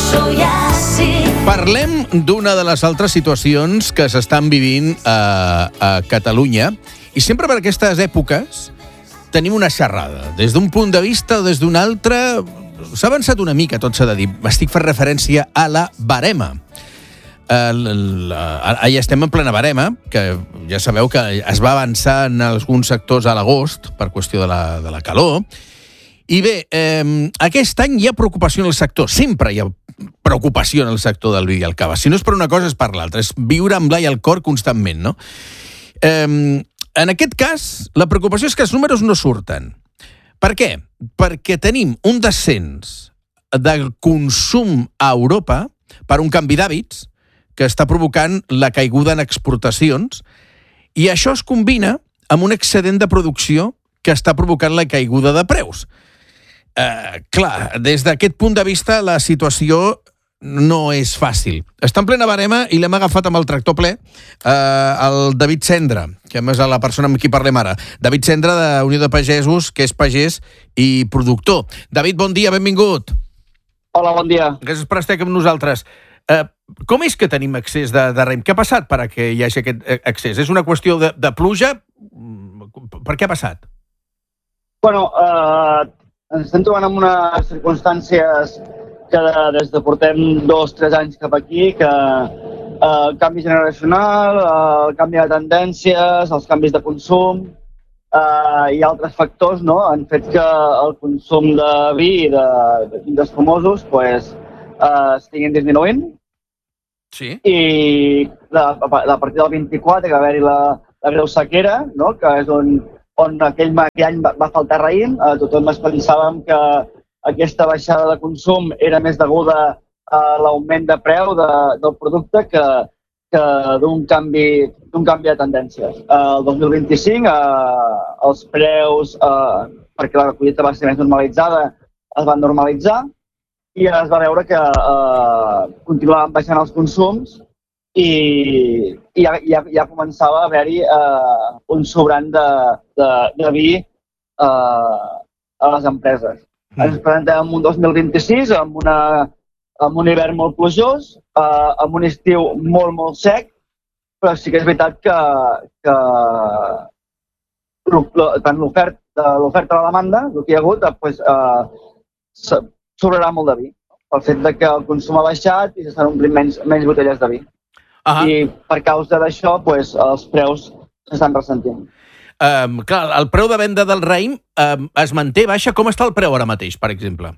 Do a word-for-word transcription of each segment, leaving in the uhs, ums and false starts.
soy así. Parlem d'una de les altres situacions que s'estan vivint a, a Catalunya, i sempre per aquestes èpoques tenim una xerrada. Des d'un punt de vista o des d'un altre, s'ha avançat una mica, tot s'ha de dir. Estic fent referència a la barema. Ara ja estem en plena barema, que ja sabeu que es va avançar en alguns sectors a l'agost per qüestió de la, de la calor. I bé, eh, aquest any hi ha preocupació en el sector. Sempre hi ha preocupació en el sector del vi i el cava. Si no és per una cosa, és per l'altra. És viure amb l'ai al cor constantment, no? Eh, en aquest cas, la preocupació és que els números no surten. Per què? Perquè tenim un descens del consum a Europa per un canvi d'hàbits que està provocant la caiguda en exportacions, i això es combina amb un excedent de producció que està provocant la caiguda de preus. Eh, clar, des d'aquest punt de vista la situació no és fàcil. Està en plena barema i l'hem agafat amb el tractor ple, eh, el David Cendra, que és la persona amb qui parlem ara. David Cendra, de Unió de Pagesos, que és pagès i productor. David, bon dia, benvingut. Hola, bon dia. Gràcies per estar aquí amb nosaltres. Eh, com és que tenim excés de, de raïm? Què ha passat perquè hi hagi aquest excés? És una qüestió de, de pluja? Per què ha passat? Bueno, eh, ens estem trobant en unes circumstàncies que des de portem dos o tres anys cap aquí, que eh, el canvi generacional, el canvi de tendències, els canvis de consum eh, i altres factors, no?, han fet que el consum de vi i de, de vins espumosos pues, eh, estiguin disminuint. Sí. I la, a partir del vint-i-quatre que va haver-hi la, la greu sequera, no?, que és on, on aquell, aquell any va, va faltar raïm. Eh, tothom es pensàvem que aquesta baixada de consum era més deguda a l'augment de preu de, del producte que, que d'un canvi, d'un canvi de tendències. Eh, el dos mil vint-i-cinc eh, els preus, eh, perquè la collita va ser més normalitzada, es van normalitzar, i es va veure que eh, continuaven baixant els consums i, i ja, ja, ja començava a haver-hi eh, un sobrant de, de, de vi eh, a les empreses. Mm. Ens presentem en un dos mil vint-i-sis amb, una, amb un hivern molt plujós, eh, amb un estiu molt, molt sec, però sí que és veritat que, que tant l'oferta l'oferta de la demanda, el que hi ha hagut, doncs, eh, sobrarà molt de vi, pel fet de que el consum ha baixat i s'estan omplint menys, menys botelles de vi. Uh-huh. I per causa d'això, pues, els preus s'estan ressentint. Um, clar, el preu de venda del raïm um, es manté baixa. Com està el preu ara mateix, per exemple?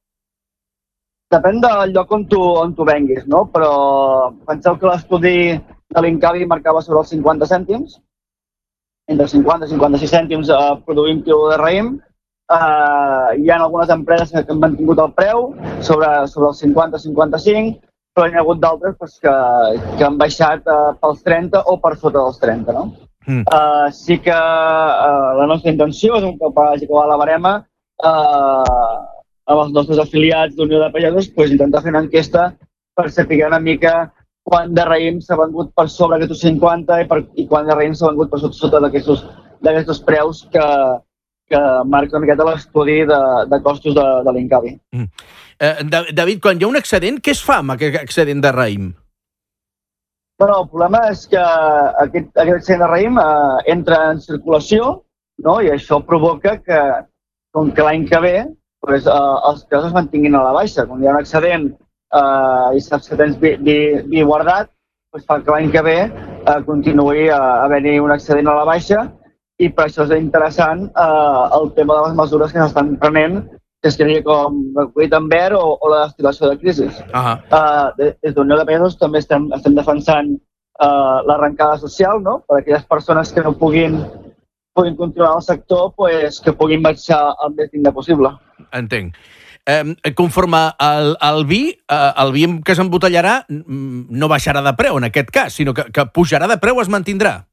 Depèn del lloc on tu, on tu venguis, no? Però penseu que l'estudi de l'Incavi marcava sobre els cinquanta cèntims, entre cinquanta i cinquanta-sis cèntims a produir un quilo de raïm. Uh, hi ha algunes empreses que han mantingut el preu sobre, sobre els cinquanta a cinquanta-cinc, però hi ha hagut d'altres pues, que, que han baixat uh, pels trenta o per sota dels trenta. No? Mm. Uh, sí que uh, la nostra intenció és un cop hagi acabat la barema uh, amb els nostres afiliats d'Unió de Pagesos pues, intentar fer una enquesta per saber una mica quant de raïm s'ha vengut per sobre aquests cinquanta i, per, i quant de raïm s'ha vengut per sota, sota d'aquests preus que que marca una miqueta l'estudi de, de costos de, de l'Incavi. Mm. Eh, David, quan hi ha un excedent, què es fa amb aquest excedent de raïm? Bueno, el problema és que aquest, aquest excedent de raïm eh, entra en circulació, no? I això provoca que, com que l'any que ve, pues, eh, els preus es mantinguin a la baixa. Quan hi ha un excedent eh, i saps que tens vi, vi, vi guardat, pues, fa que l'any que ve eh, continuï a haver-hi un excedent a la baixa. I per això és interessant eh, el tema de les mesures que s'estan prenent, que es creia com la collita en verd o, o la destil·lació de crisi. Uh-huh. eh, des d'Unió de Pagesos també estem, estem defensant eh, l'arrencada social, no? Per a aquelles persones que no puguin, puguin continuar al sector, pues, que puguin marxar el més digne possible. Entenc. Eh, conforme al, al vi, eh, el vi que s'embotellarà no baixarà de preu en aquest cas, sinó que, que pujarà de preu, es mantindrà.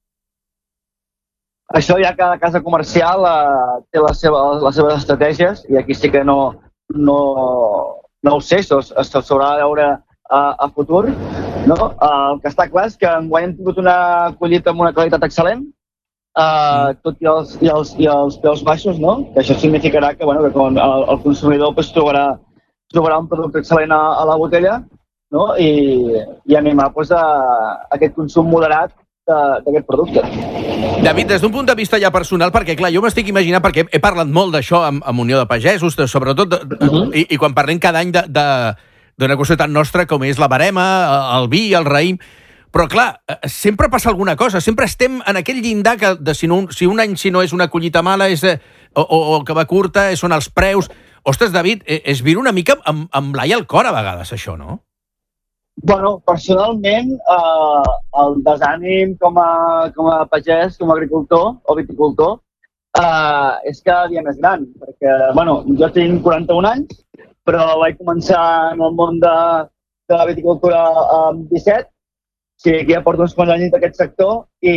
Això ja cada casa comercial eh, té les seves, les seves estratègies i aquí sí que no, no, no ho sé, això s'haurà de veure a, a futur. No? Eh, el que està clar és que enguany hem tingut una collita amb una qualitat excel·lent, eh, tot i els, i, els, i els preus baixos, no? Que això significarà que, bueno, que el, el consumidor pues, trobarà, trobarà un producte excel·lent a, a la botella, no? I, i animar pues, a, a aquest consum moderat d'aquest producte. David, des d'un punt de vista ja personal, perquè clar, jo m'estic imaginant, perquè he parlat molt d'això amb, amb Unió de Pagesos, de, sobretot, de, de, uh-huh. i, i quan parlem cada any d'una qüestió tan nostra com és la barema, el vi, el raïm, però clar, sempre passa alguna cosa, sempre estem en aquell llindar que de si, no, si un any si no és una collita mala és, o, o, o que va curta, són els preus. Ostres, David, és viure una mica amb, amb l'ai al cor a vegades, això, no? Bueno, personalment, eh, el desànim com a, com a pagès, com a agricultor o viticultor, eh, és cada dia més gran. Perquè, bueno, jo tinc quaranta-un anys, però vaig començar en el món de, de la viticultura amb disset, o sigui que ja porto uns quants anys d'aquest sector i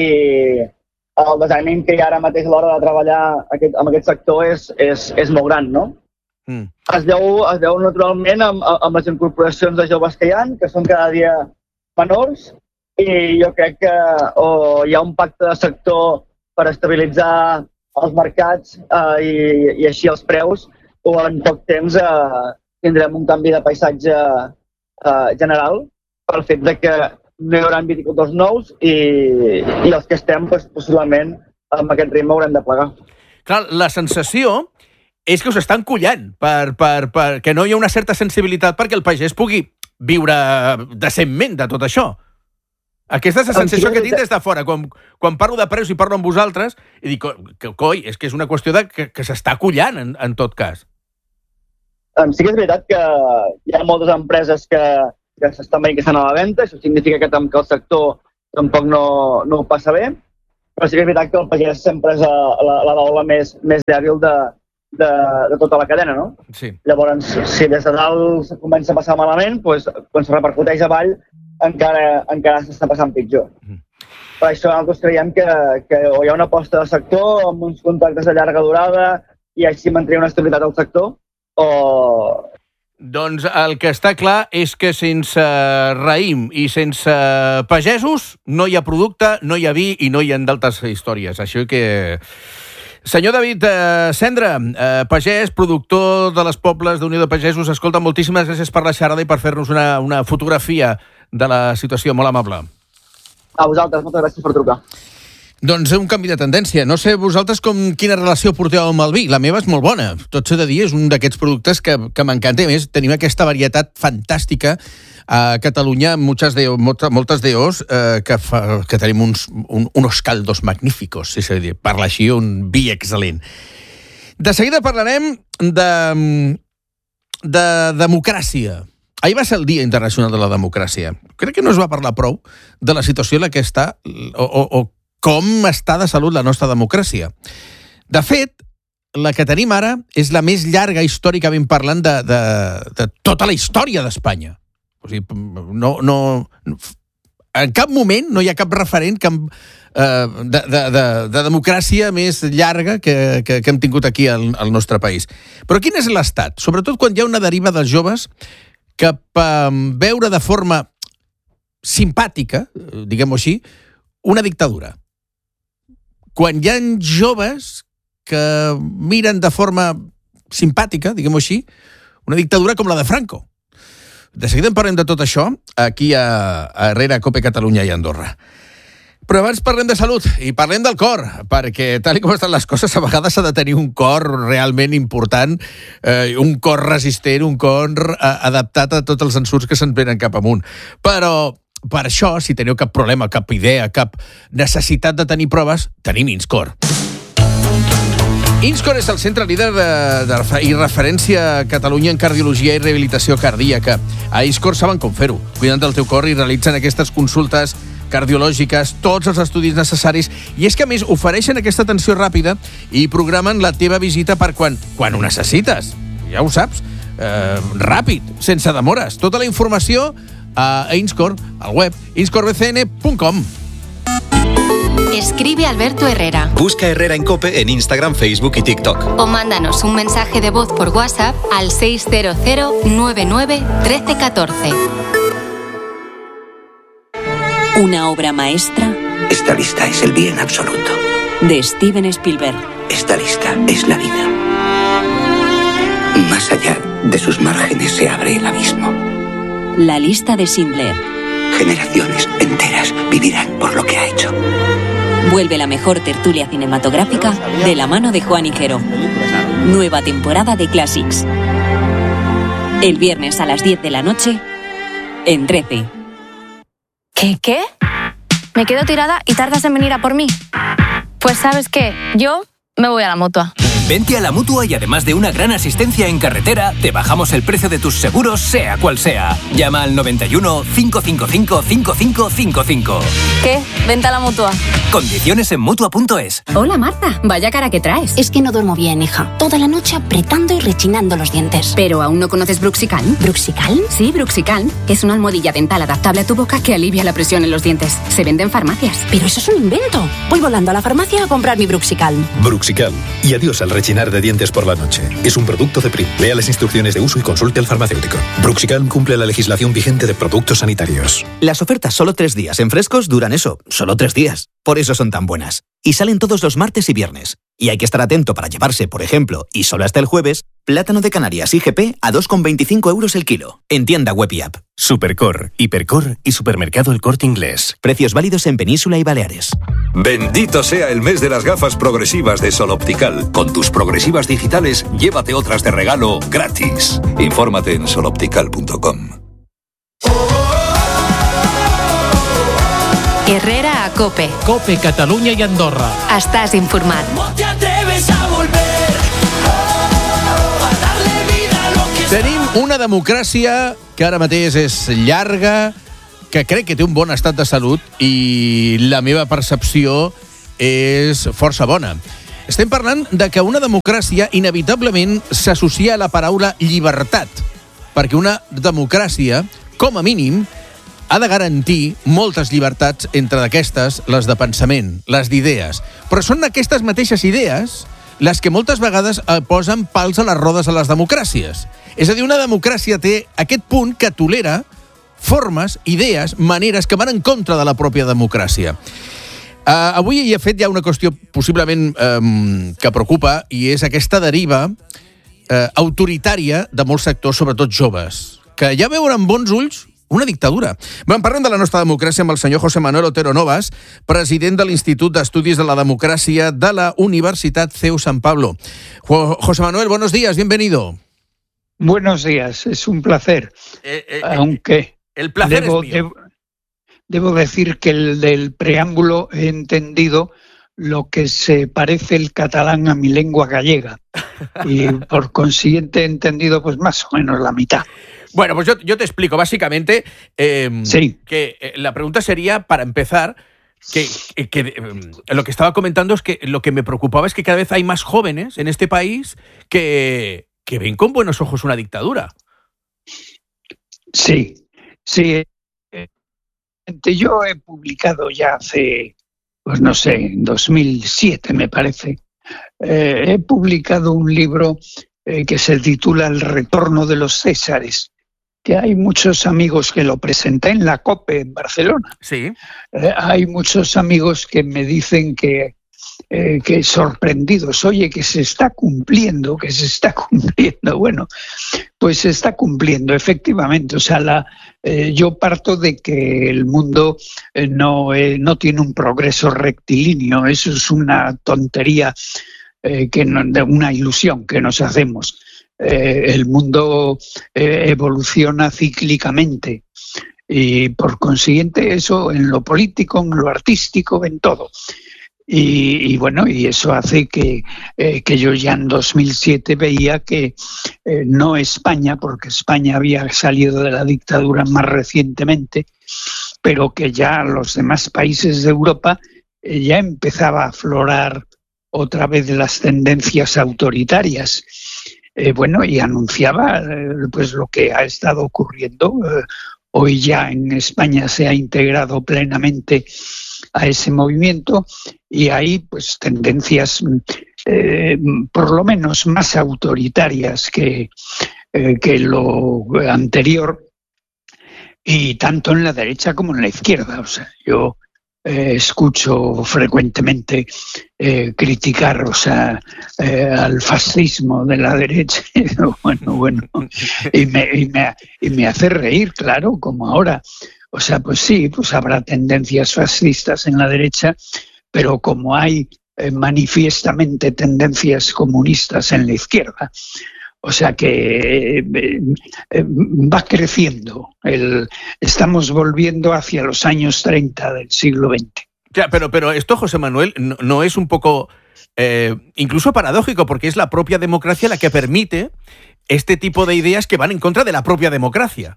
el desànim que hi ha ara mateix a l'hora de treballar aquest, amb aquest sector és, és, és molt gran, no? Mm. Es, deu, es deu naturalment amb, amb les incorporacions de joves que hi ha, que són cada dia menors, i jo crec que o hi ha un pacte de sector per estabilitzar els mercats eh, i, i així els preus, o en poc temps eh, tindrem un canvi de paisatge eh, general pel fet de que no hi haurà viticultors nous i, i els que estem, doncs, possiblement, amb aquest ritme haurem de plegar. Clar, la sensació és que us estan collant, per, per, per, que no hi ha una certa sensibilitat perquè el pagès pugui viure decentment de tot això. Aquesta és la sensació que tinc des de fora. Quan, quan parlo de preus i parlo amb vosaltres, i dic, que, coi, és que és una qüestió de, que, que s'està collant, en, en tot cas. Sí que és veritat que hi ha moltes empreses que, que s'estan veient que estan a la venda, això significa que, que el sector tampoc no, no ho passa bé, però sí que és veritat que el pagès sempre és la, la, la baula més, més dèbil de, De, de tota la cadena, no? Sí. Llavors, si des de dalt comença a passar malament, doncs, quan se repercuteix avall, encara, encara s'està passant pitjor. Mm. Per això nosaltres creiem que, que o hi ha una aposta de sector amb uns contractes de llarga durada i així mantenir una estabilitat al sector, o... Doncs el que està clar és que sense raïm i sense pagesos no hi ha producte, no hi ha vi i no hi ha d'altres històries. Això que... Senyor David eh, Cendra, eh, pagès, productor de les Pobles d'Unió de Pagesos, escolta, moltíssimes gràcies per la xerrada i per fer-nos una, una fotografia de la situació. Molt amable. A vosaltres, moltes gràcies per trucar. Doncs un canvi de tendència. No sé vosaltres com, quina relació porteu amb el vi. La meva és molt bona. Tot s'ha de dir, és un d'aquests productes que, que m'encanta. A més, tenim aquesta varietat fantàstica a Catalunya, moltes de, moltes de os, eh, que, fa, que tenim uns, un, unos caldos magníficos, si s'ha de dir, parla així, un vi excel·lent. De seguida parlarem de, de democràcia. Ahir va ser el Dia Internacional de la Democràcia. Crec que no es va parlar prou de la situació en la que està, o, o, o com està de salut la nostra democràcia. De fet, la que tenim ara és la més llarga històricament parlant de, de, de tota la història d'Espanya. O sigui, no, no, en cap moment no hi ha cap referent que, eh, de, de, de, de democràcia més llarga que, que, que hem tingut aquí al, al nostre país. Però quin és l'estat? Sobretot quan hi ha una deriva dels joves cap a veure de forma simpàtica, diguem-ho així, una dictadura. Quan hi ha joves que miren de forma simpàtica, diguem-ho així, una dictadura com la de Franco. De seguida en parlem de tot això aquí a, a Herrera, Cope Catalunya i Andorra. Però abans parlem de salut i parlem del cor, perquè tal com estan les coses, a vegades s'ha de tenir un cor realment important, eh, un cor resistent, un cor eh, adaptat a tots els ensurts que se'n venen cap amunt. Però per això, si teniu cap problema, cap idea, cap necessitat de tenir proves, tenim Inscor. Inscor és el centre líder de, de, i referència a Catalunya en cardiologia i rehabilitació cardíaca. A Inscor saben com fer-ho, cuidant del teu cor i realitzen aquestes consultes cardiològiques, tots els estudis necessaris, i és que a més ofereixen aquesta atenció ràpida i programen la teva visita per quan, quan ho necessites. Ja ho saps, eh, ràpid, sense demores. Tota la informació a Inscor, al web inscor b c n punt com. Escribe Alberto Herrera. Busca Herrera en Cope en Instagram, Facebook y TikTok. O mándanos un mensaje de voz por WhatsApp al seis cero cero nueve nueve uno tres uno cuatro. Una obra maestra. Esta lista es el bien absoluto. De Steven Spielberg. Esta lista es la vida. Más allá De sus márgenes se abre el abismo. La lista de Schindler. Generaciones enteras vivirán por lo que ha hecho. Vuelve la mejor tertulia cinematográfica de la mano de Juan Higuero. Nueva temporada de Classics. El viernes a las diez de la noche en trece. ¿Qué, qué? Me quedo tirada y tardas en venir a por mí. Pues ¿sabes qué? Yo me voy a la Mutua. Vente a la Mutua y además de una gran asistencia en carretera, te bajamos el precio de tus seguros, sea cual sea. Llama al noventa y uno, cinco cinco cinco, cinco cinco cinco cinco. ¿Qué? Vente a la Mutua. Condiciones en Mutua punto es. Hola Marta, vaya cara que traes. Es que no duermo bien, hija. Toda la noche apretando y rechinando los dientes. ¿Pero aún no conoces Bruxicalm? ¿Bruxicalm? Sí, Bruxicalm. Es una almohadilla dental adaptable a tu boca que alivia la presión en los dientes. Se vende en farmacias. Pero eso es un invento. Voy volando a la farmacia a comprar mi Bruxicalm. Bruxicalm. Y adiós al rechinar de dientes por la noche. Es un producto de Prim. Lea las instrucciones de uso y consulte al farmacéutico. Bruxicalm cumple la legislación vigente de productos sanitarios. Las ofertas solo tres días en frescos duran eso, solo tres días. Por eso son tan buenas. Y salen todos los martes y viernes. Y hay que estar atento para llevarse, por ejemplo, y solo hasta el jueves, plátano de Canarias I G P a dos con veinticinco euros el kilo. En tienda web y app. Supercor, Hipercor y Supermercado El Corte Inglés. Precios válidos en Península y Baleares. Bendito sea el mes de las gafas progresivas de Sol Optical. Con tus progresivas digitales, llévate otras de regalo gratis. Infórmate en sol optical punto com. Herrera a Cope. Cope, Catalunya i Andorra. Estàs informat. No te atreves a volver, oh, a darle vida a lo que... Tenim una democràcia que ara mateix és llarga, que crec que té un bon estat de salut i la meva percepció és força bona. Estem parlant de que una democràcia inevitablement s'associa a la paraula llibertat, perquè una democràcia, com a mínim, ha de garantir moltes llibertats, entre d'aquestes les de pensament, les d'idees. Però són aquestes mateixes idees les que moltes vegades posen pals a les rodes a les democràcies. És a dir, una democràcia té aquest punt que tolera formes, idees, maneres que van en contra de la pròpia democràcia. Uh, avui hi ha fet ja una qüestió possiblement um, que preocupa, i és aquesta deriva uh, autoritària de molts sectors, sobretot joves, que ja veuen amb bons ulls una dictadura. Bé, parlem de la nostra democràcia amb el senyor José Manuel Otero Novas, president de l'Institut d'Estudis de la Democràcia de la Universitat C E U San Pablo. Jo- José Manuel, buenos días, bienvenido. Buenos días, es un placer. Eh, eh, Aunque el placer debo, es mío. debo, debo decir que el del preámbulo he entendido lo que se parece el catalán a mi lengua gallega y por consiguiente he entendido pues más o menos la mitad. Bueno, pues yo, yo te explico. Básicamente, eh, Sí. que eh, la pregunta sería, para empezar, que, que eh, lo que estaba comentando es que lo que me preocupaba es que cada vez hay más jóvenes en este país que, que ven con buenos ojos una dictadura. Sí, sí. eh, Yo he publicado ya hace, pues no sé, en dos mil siete me parece, eh, he publicado un libro eh, que se titula El retorno de los Césares, que hay muchos amigos que lo presenté en la COPE en Barcelona. Sí. Eh, hay muchos amigos que me dicen que, eh, que sorprendidos, oye, que se está cumpliendo, que se está cumpliendo. Bueno, pues se está cumpliendo, efectivamente. O sea, la, eh, yo parto de que el mundo eh, no, eh, no tiene un progreso rectilíneo. Eso es una tontería, eh, que no, de una ilusión que nos hacemos. Eh, el mundo eh, evoluciona cíclicamente y por consiguiente eso en lo político, en lo artístico, en todo. Y, y bueno, y eso hace que, eh, que yo ya en dos mil siete veía que eh, no España, porque España había salido de la dictadura más recientemente, pero que ya los demás países de Europa eh, ya empezaba a aflorar otra vez las tendencias autoritarias. Eh, bueno, y anunciaba eh, pues lo que ha estado ocurriendo. Eh, hoy ya en España se ha integrado plenamente a ese movimiento y hay pues tendencias eh, por lo menos más autoritarias que, eh, que lo anterior, y tanto en la derecha como en la izquierda. O sea, yo eh, escucho frecuentemente eh, criticar, o sea, eh, al fascismo de la derecha. bueno, bueno, y me, y, me, y me hace reír, claro, como ahora. O sea, pues sí, pues habrá tendencias fascistas en la derecha, pero como hay eh, manifiestamente tendencias comunistas en la izquierda. O sea que eh, eh, va creciendo. El, estamos volviendo hacia los años treinta del siglo veinte. Ya, pero, pero esto, José Manuel, no, no es un poco eh, incluso paradójico, porque es la propia democracia la que permite este tipo de ideas que van en contra de la propia democracia.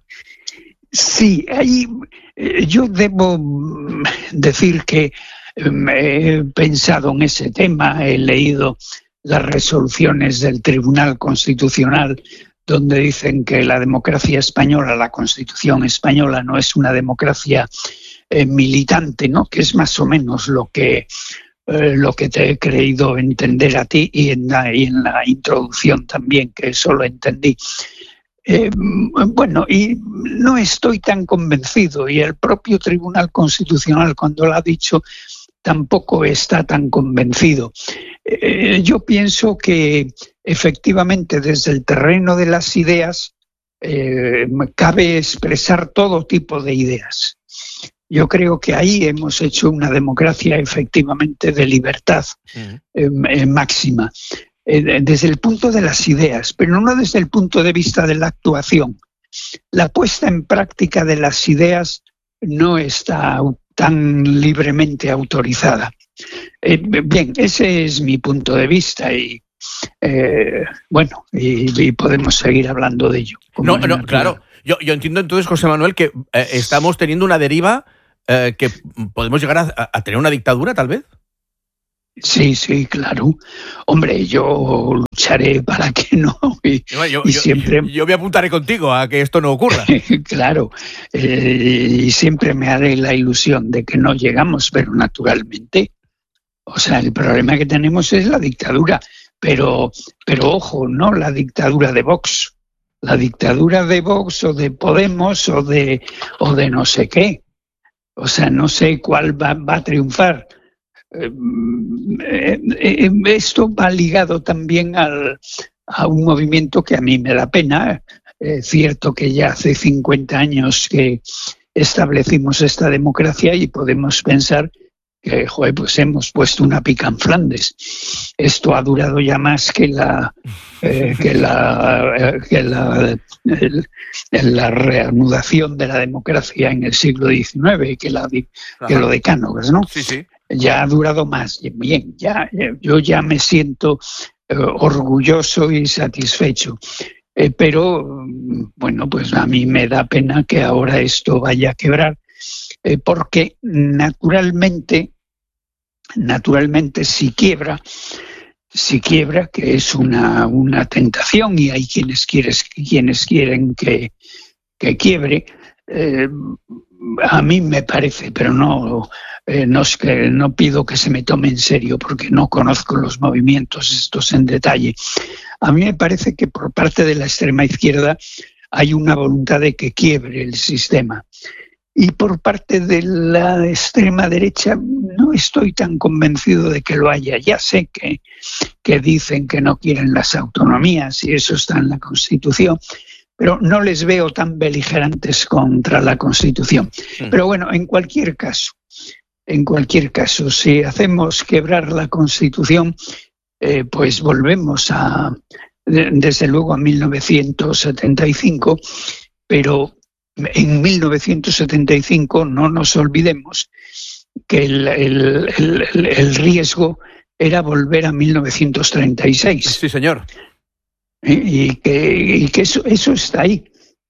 Sí, ahí eh, yo debo decir que eh, he pensado en ese tema, he leído las resoluciones del Tribunal Constitucional donde dicen que la democracia española, la Constitución española, no es una democracia eh, militante, ¿no? Que es más o menos lo que, eh, lo que te he creído entender a ti y en la, y en la introducción también, que eso lo entendí. Eh, bueno, y no estoy tan convencido, y el propio Tribunal Constitucional, cuando lo ha dicho, tampoco está tan convencido. Eh, yo pienso que efectivamente desde el terreno de las ideas eh, cabe expresar todo tipo de ideas. Yo creo que ahí hemos hecho una democracia efectivamente de libertad eh, eh, máxima, eh, desde el punto de las ideas, pero no desde el punto de vista de la actuación. La puesta en práctica de las ideas no está tan libremente autorizada. Eh, bien, ese es mi punto de vista y eh, bueno, y, y podemos seguir hablando de ello. No, no, claro. Yo, yo entiendo entonces, José Manuel, que eh, estamos teniendo una deriva eh, que podemos llegar a, a tener una dictadura, tal vez. Sí, sí, claro. Hombre, yo lucharé para que no. Y, yo, yo, y siempre... yo, yo me apuntaré contigo a que esto no ocurra. Claro. Eh, y siempre me haré la ilusión de que no llegamos, pero naturalmente. O sea, el problema que tenemos es la dictadura. Pero, pero ojo, no la dictadura de Vox. La dictadura de Vox o de Podemos o de, o de no sé qué. O sea, no sé cuál va, va a triunfar. Eh, eh, esto va ligado también al, a un movimiento que a mí me da pena. Es cierto que ya hace cincuenta años que establecimos esta democracia y podemos pensar que joder, pues hemos puesto una pica en Flandes. Esto ha durado ya más que la eh, que la, eh, que la, el, la reanudación de la democracia en el siglo diecinueve, que, la, que lo de Cánovas, ¿no? Sí, sí. Ya ha durado más. Bien, ya, yo ya me siento eh, orgulloso y satisfecho. Eh, pero, bueno, pues a mí me da pena que ahora esto vaya a quebrar, eh, porque naturalmente, naturalmente si quiebra, si quiebra, que es una, una tentación y hay quienes, quieres, quienes quieren que, que quiebre, eh, a mí me parece, pero no, eh, no, es que, no pido que se me tome en serio porque no conozco los movimientos estos en detalle. A mí me parece que por parte de la extrema izquierda hay una voluntad de que quiebre el sistema. Y por parte de la extrema derecha no estoy tan convencido de que lo haya. Ya sé que, que dicen que no quieren las autonomías y eso está en la Constitución, pero no les veo tan beligerantes contra la Constitución. Sí. Pero bueno, en cualquier caso, en cualquier caso, si hacemos quebrar la Constitución, eh, pues volvemos a, desde luego, a mil novecientos setenta y cinco, pero en mil novecientos setenta y cinco no nos olvidemos que el, el, el, el riesgo era volver a mil novecientos treinta y seis. Sí, señor. Y que, y que eso, eso está ahí.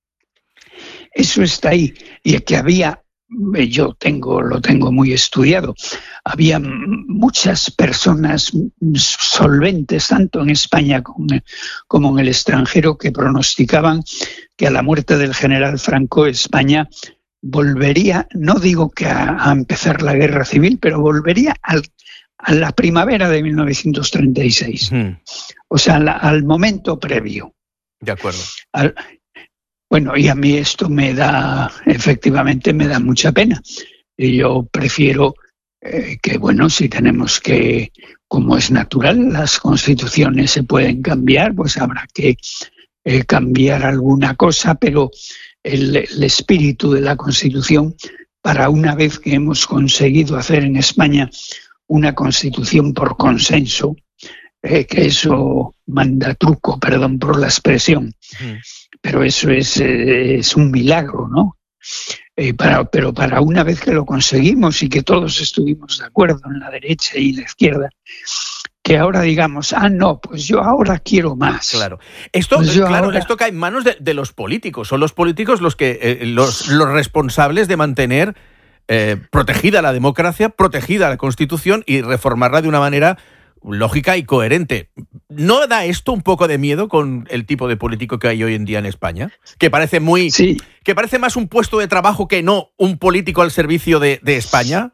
Eso está ahí. Y que había, yo tengo, lo tengo muy estudiado, había muchas personas solventes, tanto en España como, como en el extranjero, que pronosticaban que a la muerte del general Franco España volvería, no digo que a, a empezar la guerra civil, pero volvería al a la primavera de mil novecientos treinta y seis. Hmm. O sea, la, al momento previo. De acuerdo. Al, bueno, y a mí esto me da, efectivamente, me da mucha pena. Y yo prefiero eh, que bueno, si tenemos que, como es natural, las constituciones se pueden cambiar, pues habrá que eh, cambiar alguna cosa, pero el, el espíritu de la Constitución, para una vez que hemos conseguido hacer en España una Constitución por consenso, eh, que eso manda truco, perdón por la expresión, mm. pero eso es, eh, es un milagro, ¿no? Eh, para, pero para una vez que lo conseguimos y que todos estuvimos de acuerdo en la derecha y la izquierda, que ahora digamos, ah, no, pues yo ahora quiero más. Claro, esto, pues claro, ahora... esto cae en manos de, de los políticos. Son los políticos los que eh, los, los responsables de mantener eh, protegida la democracia, protegida la Constitución y reformarla de una manera lógica y coherente. ¿No da esto un poco de miedo con el tipo de político que hay hoy en día en España? Que parece muy, sí. que parece más un puesto de trabajo que no un político al servicio de, de España.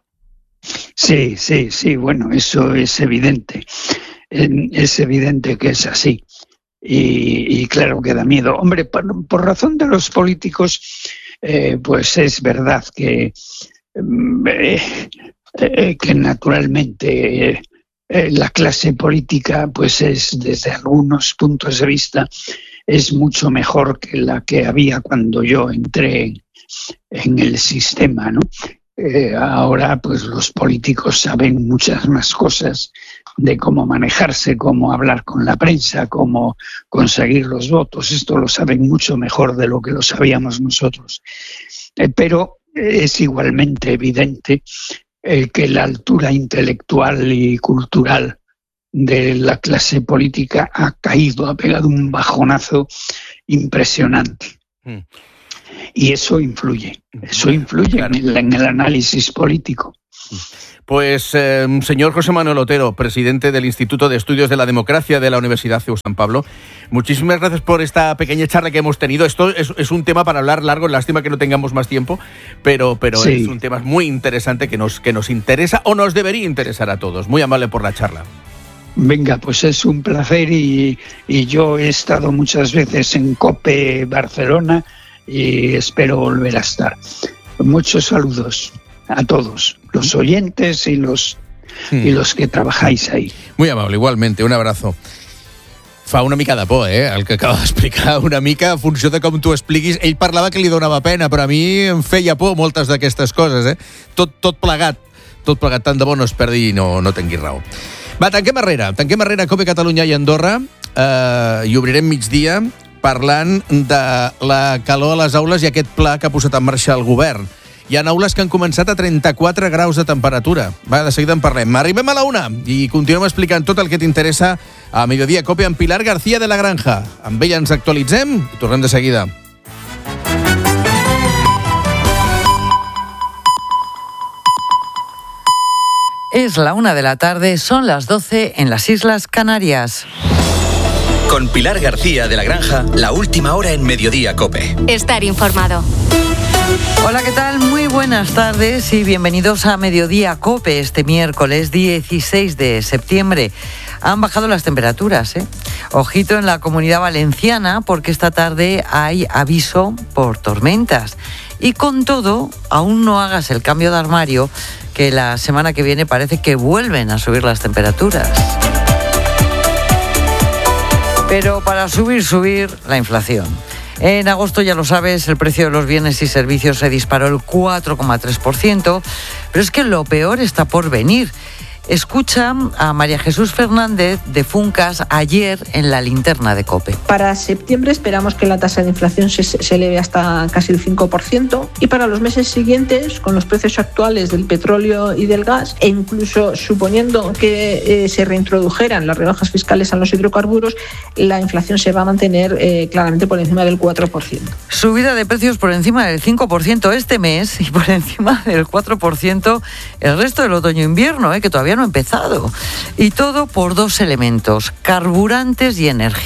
Sí, sí, sí, bueno, eso es evidente. Es evidente que es así. Y, y claro que da miedo. Hombre, por, por razón de los políticos, eh, pues es verdad que, eh, eh, que naturalmente eh, eh, la clase política, pues es, desde algunos puntos de vista, es mucho mejor que la que había cuando yo entré en, en el sistema, ¿no? Eh, ahora pues los políticos saben muchas más cosas de cómo manejarse, cómo hablar con la prensa, cómo conseguir los votos. Esto lo saben mucho mejor de lo que lo sabíamos nosotros. Eh, pero es igualmente evidente eh, que la altura intelectual y cultural de la clase política ha caído, ha pegado un bajonazo impresionante. Mm. Y eso influye, eso influye claro. en, el, en el análisis político. Pues, eh, señor José Manuel Otero, presidente del Instituto de Estudios de la Democracia de la Universidad C E U San Pablo, muchísimas gracias por esta pequeña charla que hemos tenido. Esto es, es un tema para hablar largo, lástima que no tengamos más tiempo, pero, pero sí. es un tema muy interesante que nos, que nos interesa o nos debería interesar a todos. Muy amable por la charla. Venga, pues es un placer y, y yo he estado muchas veces en COPE Barcelona y espero volver a estar. Muchos saludos a todos, los oyentes y los, mm. y los que trabajáis ahí. Muy amable, igualmente, un abrazo. Fa una mica de por, eh, el que acaba d'explicar, una mica en funció de com tu expliquis. Ell parlava que li donava pena, però a mi em feia por moltes d'aquestes coses, eh? Tot, tot plegat, tot plegat, tant de bo no es perdi i no, no tingui raó. Va, tanquem arrere, tanquem arrere COPE Catalunya i Andorra eh, i obrirem migdia parlant de la calor a les aules i aquest pla que ha posat en marxa el govern. Hi ha aules que han començat a trenta-quatre graus de temperatura. Va, de seguida en parlem. Arribem a la una i continuem explicant tot el que t'interessa a Mediodía COPE amb Pilar García de la Granja. Amb ella ens actualitzem i tornem de seguida. Es la una de la tarde, son las doce en las Islas Canarias. Con Pilar García de la Granja, la última hora en Mediodía COPE. Estar informado. Hola, ¿qué tal? Muy buenas tardes y bienvenidos a Mediodía COPE este miércoles dieciséis de septiembre. Han bajado las temperaturas, ¿eh? Ojito en la Comunidad Valenciana porque esta tarde hay aviso por tormentas. Y con todo, aún no hagas el cambio de armario, que la semana que viene parece que vuelven a subir las temperaturas. Pero para subir, subir, la inflación. En agosto, ya lo sabes, el precio de los bienes y servicios se disparó el cuatro coma tres por ciento, pero es que lo peor está por venir. Escucha a María Jesús Fernández de Funcas ayer en la linterna de COPE. Para septiembre esperamos que la tasa de inflación se, se eleve hasta casi el cinco por ciento y para los meses siguientes, con los precios actuales del petróleo y del gas, e incluso suponiendo que eh, se reintrodujeran las rebajas fiscales a los hidrocarburos, la inflación se va a mantener eh, claramente por encima del cuatro por ciento. Subida de precios por encima del cinco por ciento este mes y por encima del cuatro por ciento el resto del otoño-invierno, eh, que todavía no ha empezado. Y todo por dos elementos, carburantes y energía.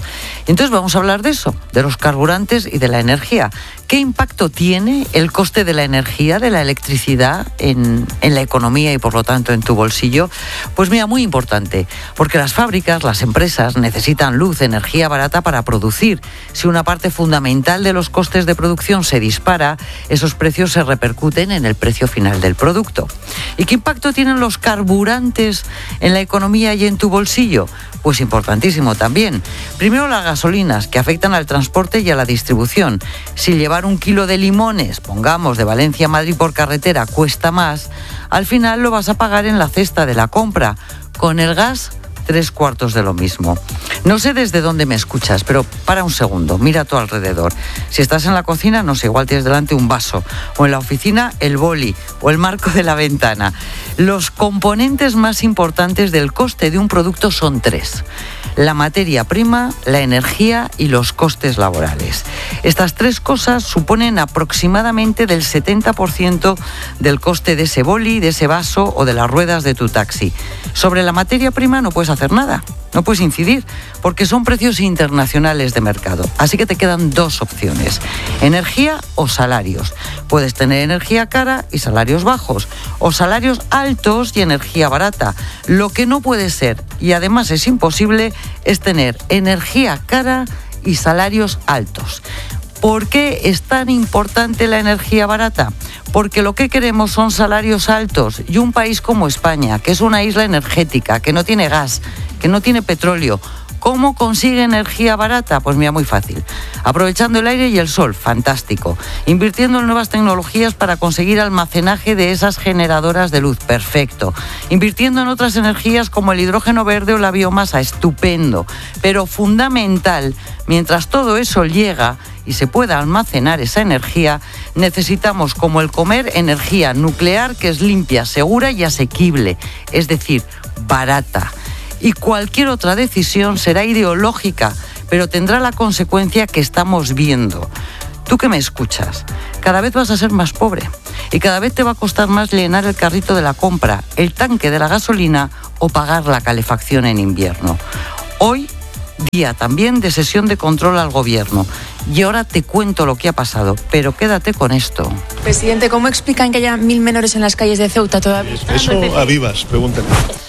Entonces vamos a hablar de eso, de los carburantes y de la energía. ¿Qué impacto tiene el coste de la energía, de la electricidad en, en la economía y por lo tanto en tu bolsillo? Pues mira, muy importante, porque las fábricas, las empresas necesitan luz, energía barata para producir. Si una parte fundamental de los costes de producción se dispara, esos precios se repercuten en el precio final del producto. ¿Y qué impacto tienen los carburantes en la economía y en tu bolsillo? Pues importantísimo también. Primero, las gasolinas, que afectan al transporte y a la distribución. Si llevar un kilo de limones, pongamos, de Valencia a Madrid por carretera, cuesta más, al final lo vas a pagar en la cesta de la compra. Con el gas, tres cuartos de lo mismo. No sé desde dónde me escuchas, pero para un segundo, mira a tu alrededor. Si estás en la cocina, no sé, igual tienes delante un vaso, o en la oficina el boli, o el marco de la ventana. Los componentes más importantes del coste de un producto son tres: la materia prima, la energía y los costes laborales. Estas tres cosas suponen aproximadamente del setenta por ciento del coste de ese boli, de ese vaso o de las ruedas de tu taxi. Sobre la materia prima no puedes hacer nada, no puedes incidir, porque son precios internacionales de mercado. Así que te quedan dos opciones: energía o salarios. Puedes tener energía cara y salarios bajos, o salarios altos y energía barata. Lo que no puede ser, y además es imposible, es tener energía cara y salarios altos. ¿Por qué es tan importante la energía barata? Porque lo que queremos son salarios altos, y un país como España, que es una isla energética, que no tiene gas, que no tiene petróleo, ¿cómo consigue energía barata? Pues mira, muy fácil. Aprovechando el aire y el sol, fantástico. Invirtiendo en nuevas tecnologías para conseguir almacenaje de esas generadoras de luz, perfecto. Invirtiendo en otras energías como el hidrógeno verde o la biomasa, estupendo. Pero fundamental, mientras todo eso llega y se pueda almacenar esa energía, necesitamos, como el comer, energía nuclear que es limpia, segura y asequible, es decir, barata. Y cualquier otra decisión será ideológica, pero tendrá la consecuencia que estamos viendo. Tú que me escuchas, cada vez vas a ser más pobre y cada vez te va a costar más llenar el carrito de la compra, el tanque de la gasolina o pagar la calefacción en invierno. Hoy, día también de sesión de control al gobierno. Y ahora te cuento lo que ha pasado, pero quédate con esto. Presidente, ¿cómo explican que haya mil menores en las calles de Ceuta todavía? Eso a vivas, pregúntale.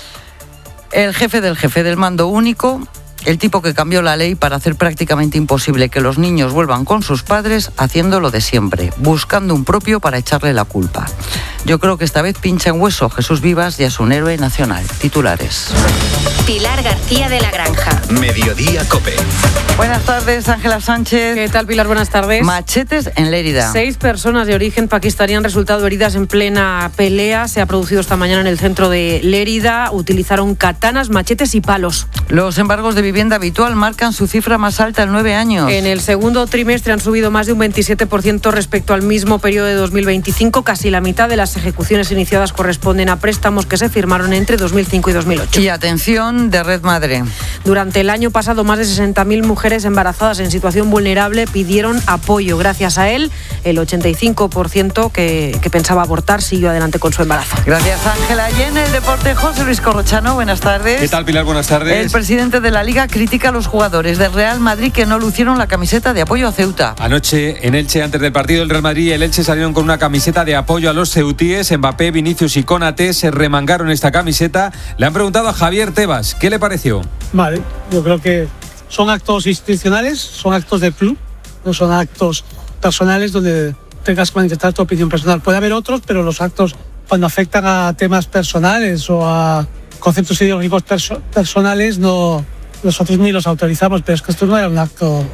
El jefe del jefe del mando único, el tipo que cambió la ley para hacer prácticamente imposible que los niños vuelvan con sus padres, haciendo lo de siempre, buscando un propio para echarle la culpa. Yo creo que esta vez pincha en hueso. Jesús Vivas ya es un héroe nacional. Titulares. Pilar García de la Granja. Mediodía COPE. Buenas tardes, Ángela Sánchez. ¿Qué tal, Pilar? Buenas tardes. Machetes en Lérida. Seis personas de origen pakistaní han resultado heridas en plena pelea. Se ha producido esta mañana en el centro de Lérida. Utilizaron katanas, machetes y palos. Los embargos de vivienda habitual marcan su cifra más alta en nueve años. En el segundo trimestre han subido más de un veintisiete por ciento respecto al mismo periodo de dos mil veinticinco. Casi la mitad de las ejecuciones iniciadas corresponden a préstamos que se firmaron entre dos mil cinco y dos mil ocho. Y atención, de Red Madre. Durante el año pasado, más de sesenta mil mujeres embarazadas en situación vulnerable pidieron apoyo. Gracias a él, el ochenta y cinco por ciento que, que pensaba abortar siguió adelante con su embarazo. Gracias, Ángela. Y en el deporte, José Luis Corrochano, buenas tardes. ¿Qué tal, Pilar? Buenas tardes. El presidente de la Liga critica a los jugadores del Real Madrid que no lucieron la camiseta de apoyo a Ceuta. Anoche, en Elche, antes del partido del Real Madrid, el Elche salieron con una camiseta de apoyo a los ceutíes. Mbappé, Vinicius y Konaté se remangaron esta camiseta. Le han preguntado a Javier Tebas, ¿qué le pareció? Vale, yo creo que son actos institucionales, son actos del club, no son actos personales donde tengas que manifestar tu opinión personal. Puede haber otros, pero los actos cuando afectan a temas personales o a conceptos ideológicos perso- personales, no, nosotros ni los autorizamos, pero es que esto no era un acto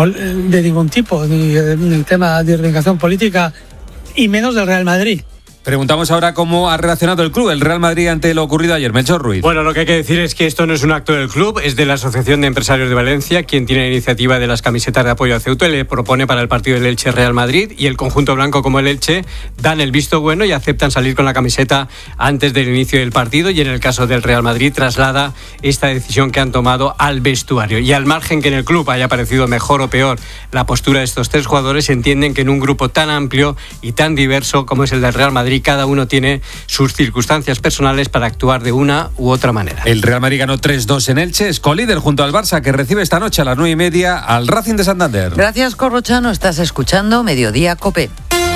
de ningún tipo, ni en el tema de organización política, y menos del Real Madrid. Preguntamos ahora cómo ha reaccionado el club, el Real Madrid, ante lo ocurrido ayer. Melchor Ruiz. Bueno, lo que hay que decir es que esto no es un acto del club, es de la Asociación de Empresarios de Valencia, quien tiene la iniciativa de las camisetas de apoyo a Ceuta y le propone para el partido del Elche Real Madrid, y el conjunto blanco como el Elche dan el visto bueno y aceptan salir con la camiseta antes del inicio del partido, y en el caso del Real Madrid traslada esta decisión que han tomado al vestuario. Y al margen que en el club haya parecido mejor o peor la postura de estos tres jugadores, entienden que en un grupo tan amplio y tan diverso como es el del Real Madrid, y cada uno tiene sus circunstancias personales para actuar de una u otra manera. El Real Madrid ganó tres dos en Elche, es colíder junto al Barça, que recibe esta noche a las nueve y media al Racing de Santander. Gracias, Corrochano. Estás escuchando Mediodía COPE.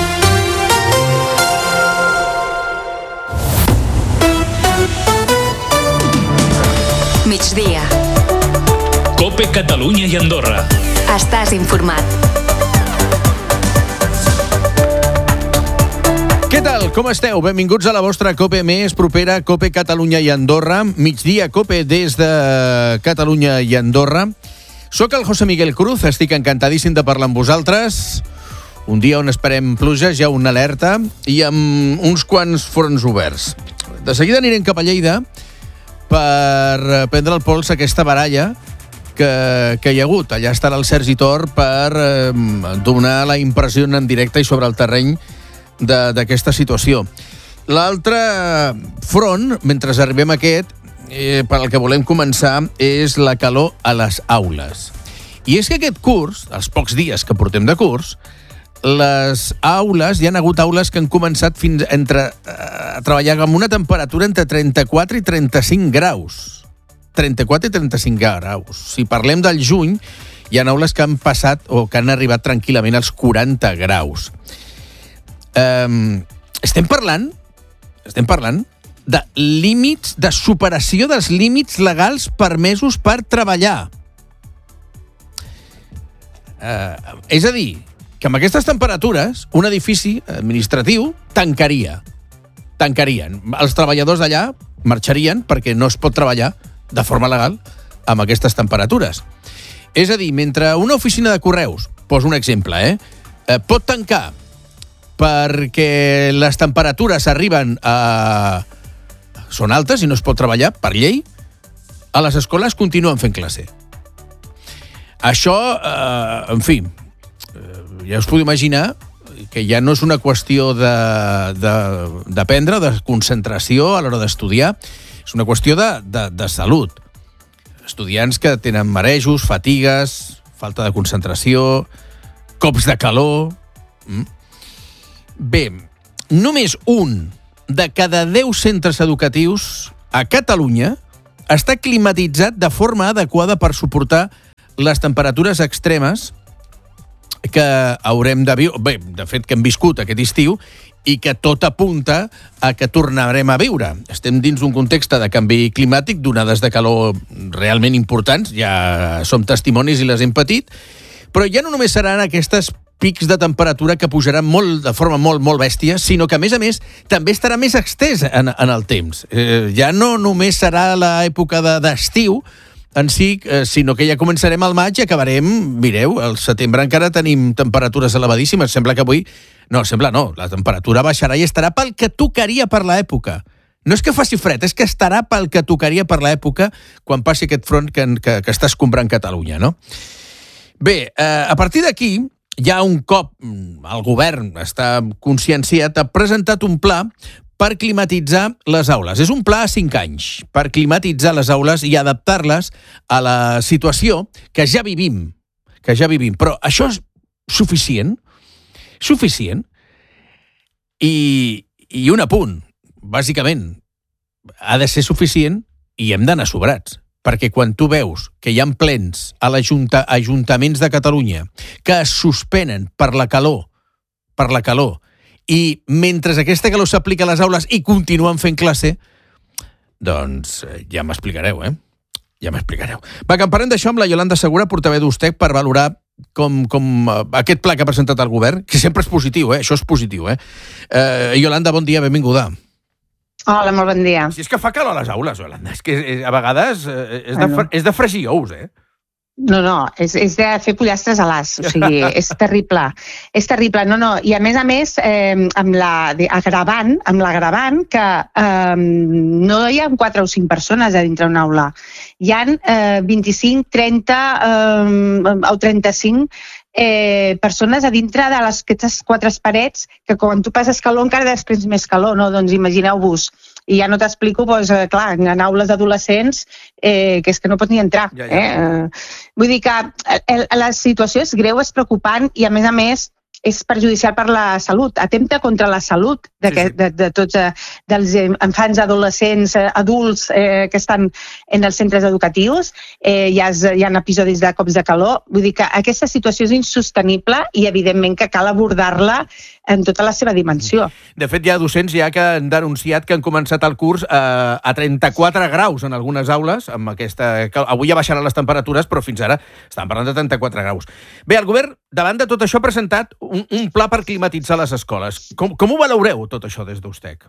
Migdia. COPE Catalunya i Andorra. Estàs informat. Què tal? Com esteu? Benvinguts a la vostra COPE més propera, COPE Catalunya i Andorra. Migdia COPE des de Catalunya i Andorra. Soc el José Miguel Cruz, estic encantadíssim de parlar amb vosaltres. Un dia on esperem pluges, hi ha una alerta i amb uns quants fronts oberts. De seguida anirem cap a Lleida per prendre el pols a aquesta baralla que, que hi ha hagut. Allà estarà el Sergi Tor per eh, donar la impressió en directe i sobre el terreny d'aquesta situació. L'altre front, mentre arribem a aquest, eh, per al que volem començar, és la calor a les aules. I és que aquest curs, els pocs dies que portem de curs, les aules, hi ha hagut aules que han començat fins entre, a treballar amb una temperatura entre trenta-quatre i trenta-cinc graus. trenta-quatre i trenta-cinc graus. Si parlem del juny, hi ha aules que han passat o que han arribat tranquil·lament als quaranta graus. Um, estem parlant, estem parlant de límits, de superació dels límits legals permesos per treballar. Uh, és a dir, que amb aquestes temperatures un edifici administratiu tancaria. Tancarien. Els treballadors d'allà marxarien perquè no es pot treballar de forma legal amb aquestes temperatures. És a dir, mentre una oficina de correus, poso un exemple, eh, eh pot tancar perquè les temperatures arriben a... són altes i no es pot treballar per llei, a les escoles continuen fent classe. Això, eh, en fi, ja us podeu imaginar que ja no és una qüestió d'aprendre, de, de, de concentració a l'hora d'estudiar, és una qüestió de, de, de salut. Estudiants que tenen marejos, fatigues, falta de concentració, cops de calor... Bé, només un de cada deu centres educatius a Catalunya està climatitzat de forma adequada per suportar les temperatures extremes que haurem de viure, bé, de fet que hem viscut aquest estiu i que tot apunta a que tornarem a viure. Estem dins d'un context de canvi climàtic, d'onades de calor realment importants, ja som testimonis i les hem patit, però ja no només seran aquestes pics de temperatura que pujaran molt, de forma molt, molt bèstia, sinó que, a més a més, també estarà més extès en, en el temps. Eh, ja no només serà l'època de, d'estiu, en si, eh, sinó que ja començarem al maig i acabarem, mireu, al setembre encara tenim temperatures elevadíssimes. Sembla que avui... No, sembla no, la temperatura baixarà i estarà pel que tocaria per l'època. No és que faci fred, és que estarà pel que tocaria per l'època quan passi aquest front que, que, que està escombrant Catalunya, no? Bé, eh, a partir d'aquí, ja un cop el govern està conscienciat, ha presentat un pla per climatitzar les aules. És un pla a cinc anys, per climatitzar les aules i adaptar-les a la situació que ja vivim, que ja vivim. Però això és suficient? Suficient? I, i un apunt, bàsicament, ha de ser suficient i hem d'anar sobrats. Perquè quan tu veus que hi ha plens a l'Ajuntaments de Catalunya que es suspenen per la calor, per la calor, i mentre aquesta calor s'aplica a les aules i continuen fent classe, doncs ja m'explicareu, eh? Ja m'explicareu. Va, que en parlem d'això amb la Iolanda Segura, portaveu d'Ustec, per valorar com, com aquest pla que ha presentat el govern, que sempre és positiu, eh? Això és positiu, eh? eh Iolanda, bon dia, benvinguda. Hola, molt bon dia. Si és que fa calor a les aules, Iolanda, és que a vegades és de, bueno. és de fregir ous, eh? No, no, és, és de fer pollastres a l'as, o sigui, és terrible, és terrible, no, no, i a més a més, eh, amb l'agravant, amb l'agravant que eh, no hi ha quatre o cinc persones a dintre una aula, hi ha eh, vint-i-cinc, trenta eh, o trenta-cinc eh, persones a dintre de les aquestes quatre parets que quan tu passes calor encara després més calor, no? Doncs imagineu-vos. I ja no t'explico, doncs, clar, en aules d'adolescents, eh, que és que no pots ni entrar. Ja, ja. Eh? Vull dir que la situació és greu, és preocupant i, a més a més, és perjudicial per la salut, atempta contra la salut de, sí, sí. de, de tots eh, dels infants, adolescents, eh, adults eh, que estan en els centres educatius. Eh, hi, ha, hi ha episodis de cops de calor. Vull dir que aquesta situació és insostenible i evidentment que cal abordar-la en tota la seva dimensió. De fet, hi ha docents ja que han denunciat que han començat el curs eh, a trenta-quatre graus en algunes aules. Amb aquesta... Avui ja baixaran les temperatures, però fins ara estan parlant de trenta-quatre graus. Bé, el govern, davant de tot això, ha presentat un, un pla per climatitzar les escoles. Com, com ho valoreu, tot això, des d'Ustec?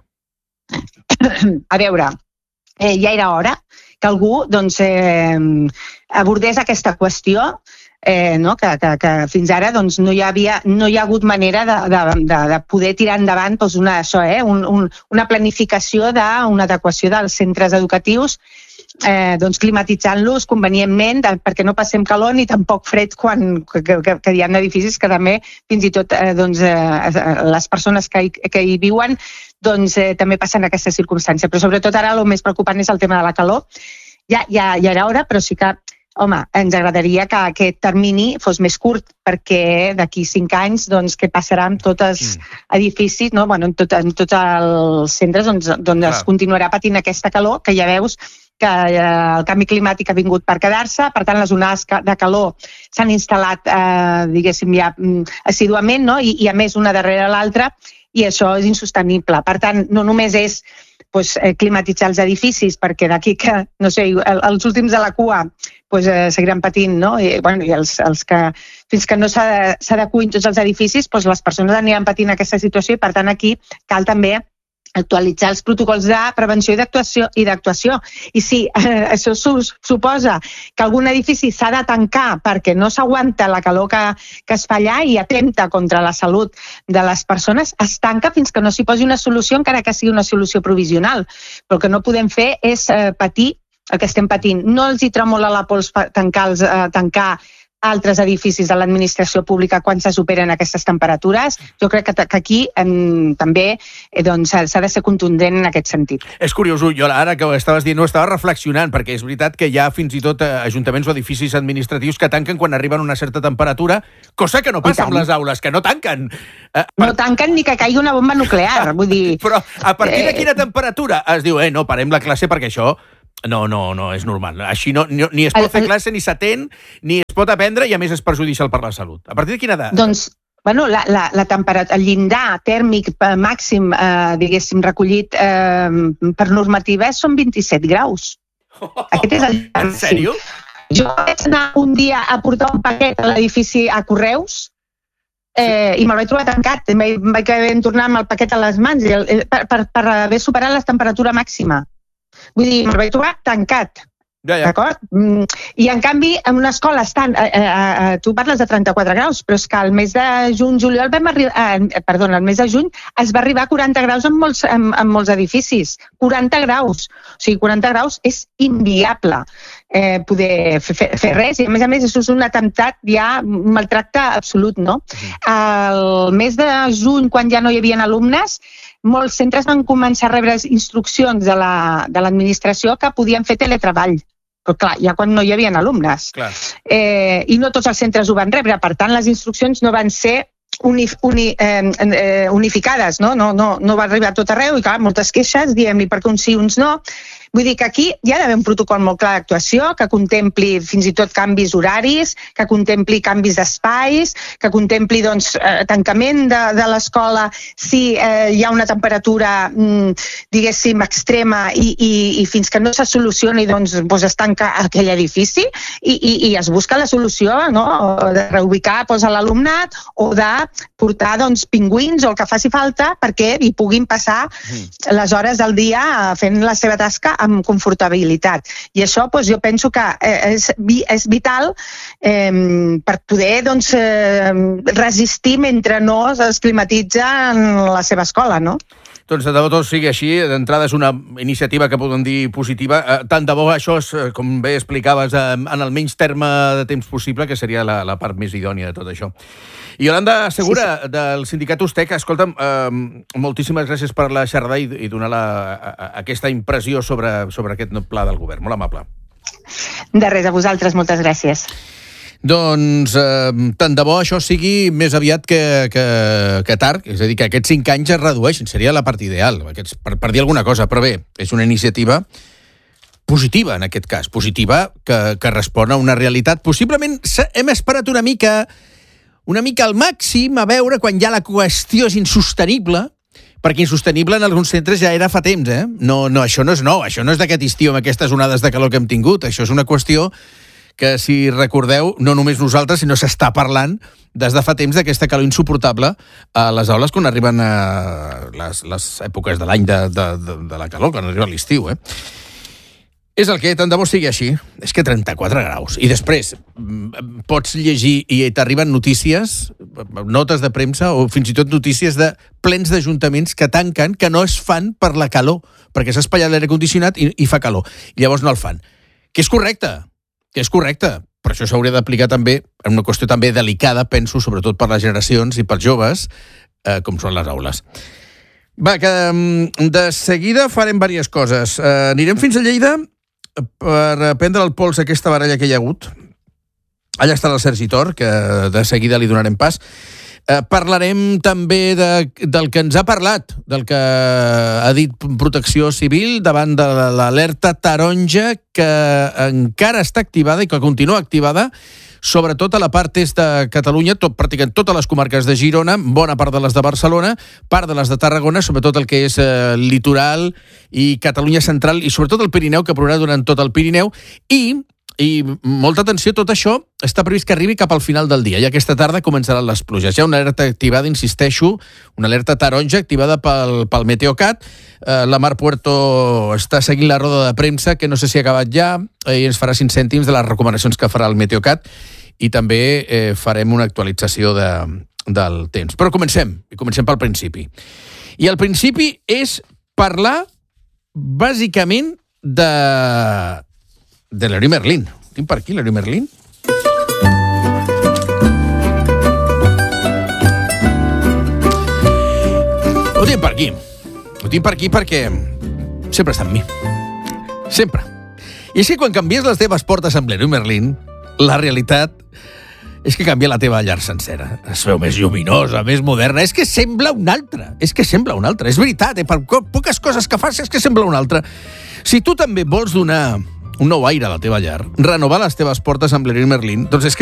A veure, eh, ja era hora que algú doncs, eh, abordés aquesta qüestió, eh, no? que, que, que fins ara doncs, no, hi havia, no hi ha hagut manera de, de, de, de poder tirar endavant doncs, una, això, eh, un, un, una planificació d'una adequació dels centres educatius, eh, doncs, climatitzant-los convenientment de, perquè no passem calor ni tampoc fred quan que, que, que hi ha edificis que també fins i tot eh, doncs, eh, les persones que hi, que hi viuen doncs, eh, també passen aquesta circumstància. Però sobretot ara el més preocupant és el tema de la calor. Ja, ja, ja era hora, però sí que home, ens agradaria que aquest termini fos més curt, perquè d'aquí cinc anys, doncs, què passarà amb tots els edificis, no? Bueno, en, tot, en tots els centres on, on es continuarà patint aquesta calor, que ja veus que eh, el canvi climàtic ha vingut per quedar-se, per tant, les onades de calor s'han instal·lat, eh, diguéssim, ja assiduament, no? I, i a més una darrere l'altra, i això és insostenible. Per tant, no només és pues, eh, climatitzar els edificis, perquè d'aquí que, no sé, els últims de la cua pues, eh, seguiran patint, no? I, bueno, i els, els que, fins que no s'adecuïn tots els edificis, pues, les persones aniran patint aquesta situació i, per tant, aquí cal també actualitzar els protocols de prevenció i d'actuació. I d'actuació. I si eh, això suposa que algun edifici s'ha de tancar perquè no s'aguanta la calor que, que es fa allà i atempta contra la salut de les persones, es tanca fins que no s'hi posi una solució, encara que sigui una solució provisional. Però el que no podem fer és eh, patir el que estem patint. No els hi tremola la pols tancar, els, eh, tancar altres edificis de l'administració pública quan se superen aquestes temperatures. Jo crec que, que aquí en, també eh, doncs, s'ha de ser contundent en aquest sentit. És curiós, jo ara que ho estaves dient, no estava reflexionant, perquè és veritat que hi ha fins i tot ajuntaments o edificis administratius que tanquen quan arriben a una certa temperatura, cosa que no passa amb les aules, que no tanquen. Eh, per... No tanquen ni que caigui una bomba nuclear, vull dir... Però a partir de quina temperatura es diu, eh, no, parem la classe perquè això... No, no, no, és normal. Així no, ni, ni es pot fer classe, ni s'atén, ni es pot aprendre i, a més, és perjudicial per la salut. A partir de quina edat? Doncs, bueno, la, la, la temperatura, el llindar tèrmic màxim, eh, diguéssim, recollit eh, per normativa són vint-i-set graus. Aquest és el llindar. En sèrio? Jo vaig anar un dia a portar un paquet a l'edifici a Correus eh, i me'l vaig trobar tancat. Em vaig, vaig haver de tornar amb el paquet a les mans i el, per, per, per haver superat la temperatura màxima. Vull dir, me'l vaig trobar tancat. Ja, ja. D'acord? Mm, I, en canvi, en una escola estan... Eh, eh, tu parles de trenta-quatre graus, però és que al mes de juny, juliol, vam arribar... Eh, perdona, al mes de juny es va arribar a quaranta graus en molts, en, en molts edificis. quaranta graus. O sigui, quaranta graus és inviable eh, poder fer, fer, fer res. I, a més a més, això és un atemptat, ja un maltracte absolut, no? Al mes de juny, quan ja no hi havia alumnes, molts centres van començar a rebre instruccions de l'administració la, de que podien fer teletreball. Però clar, ja quan no hi havia alumnes. Eh, I no tots els centres ho van rebre, per tant les instruccions no van ser uni, uni, eh, eh, unificades, no? No, no, no va arribar a tot arreu i clar, moltes queixes, diem-li per què uns sí, uns no. Vull dir que aquí hi ha d'haver un protocol molt clar d'actuació que contempli fins i tot canvis horaris, que contempli canvis d'espais, que contempli doncs, eh, tancament de, de l'escola si eh, hi ha una temperatura, mm, diguéssim, extrema i, i, i fins que no se solucioni doncs, doncs es tanca aquell edifici i, i, i es busca la solució, no? De reubicar doncs, l'alumnat o de portar doncs, pingüins o el que faci falta perquè hi puguin passar les hores del dia fent la seva tasca amb confortabilitat. I això doncs, jo penso que és, és vital eh, per poder doncs, eh, resistir mentre no es climatitza en la seva escola, no? Doncs de debò sigui així, d'entrada és una iniciativa que podem dir positiva. Eh, tant de bo això, és, com bé explicaves, eh, en el menys terme de temps possible, que seria la, la part més idònia de tot això. I Yolanda Segura, sí, sí. del sindicat Ustec, escolta'm, eh, moltíssimes gràcies per la xerrada i, i donar la, a, a, aquesta impressió sobre, sobre aquest pla del govern. Molt amable. De res, a vosaltres, moltes gràcies. Doncs eh, tant de bo això sigui més aviat que, que, que tard, és a dir, que aquests cinc anys es redueixin, seria la part ideal, aquests, per, per dir alguna cosa, però bé, és una iniciativa positiva en aquest cas, positiva que, que respon a una realitat. Possiblement hem esperat una mica, una mica al màxim a veure quan ja la qüestió és insostenible, perquè insostenible en alguns centres ja era fa temps, eh? No, no, això no és nou, això no és d'aquest estiu amb aquestes onades de calor que hem tingut, això és una qüestió que, si recordeu, no només nosaltres, sinó s'està parlant des de fa temps d'aquesta calor insuportable a les aules quan arriben a les, les èpoques de l'any de, de, de, de la calor, quan arriba l'estiu, eh? És el que, tant de bo sigui així. És que trenta-quatre graus. I després pots llegir i t'arriben notícies, notes de premsa o fins i tot notícies de plens d'ajuntaments que tanquen, que no es fan per la calor, perquè s'ha espatllat l'aire condicionat i, i fa calor. I llavors no el fan. Que és correcte, que és correcte. Però això s'hauria d'aplicar també en una qüestió també delicada, penso, sobretot per les generacions i pels joves, eh, com són les aules. Va, que de seguida farem diverses coses. Eh, anirem fins a Lleida per prendre el pols a aquesta baralla que hi ha hagut. Allà està el Sergi Tor, que de seguida li donarem pas. Eh, parlarem també de, del que ens ha parlat, del que ha dit Protecció Civil davant de l'alerta taronja que encara està activada i que continua activada, sobretot a la part est de Catalunya, tot, pràcticament totes les comarques de Girona, bona part de les de Barcelona, part de les de Tarragona, sobretot el que és eh, litoral i Catalunya central, i sobretot el Pirineu, que plourà durant tot el Pirineu, i, i molta atenció, tot això està previst que arribi cap al final del dia, i aquesta tarda començaran les pluges. Hi ha una alerta activada, insisteixo, una alerta taronja activada pel, pel Meteocat. Eh, la Mar Puerto està seguint la roda de premsa, que no sé si ha acabat ja, eh, i ens farà cinc cèntims de les recomanacions que farà el Meteocat, i també eh, farem una actualització de, del temps. Però comencem, i comencem pel principi. I el principi és parlar, bàsicament, de, de Leroy Merlin. Tinc per aquí Leroy Merlin? Ho tinc per aquí. Ho tinc per aquí perquè sempre està amb mi. Sempre. I és que quan canvies les teves portes amb Leroy Merlin, la realitat és que canvia la teva llar sencera. Es veu més lluminosa, més moderna. És que sembla una altra. És que sembla una altra. És veritat, eh? Per poques coses que fas és que sembla una altra. Si tu també vols donar un nou aire a la teva llar, renovar les teves portes amb Leroy Merlin, doncs és que